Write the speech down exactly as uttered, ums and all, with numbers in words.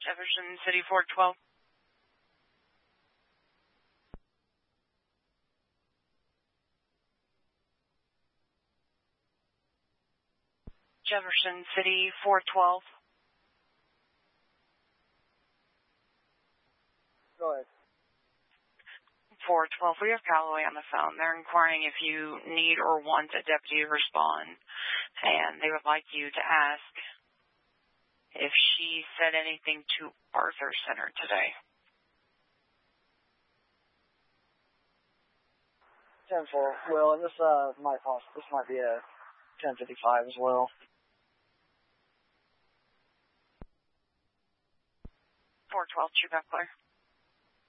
Jefferson City four twelve. Jefferson City four twelve. Go ahead. four twelve, we have Callaway on the phone. They're inquiring if you need or want a deputy to respond, and they would like you to ask if she said anything to Arthur Center today. ten four. Well, and this uh might cost, this might be a ten fifty-five as well. four twelve, True Back Clear.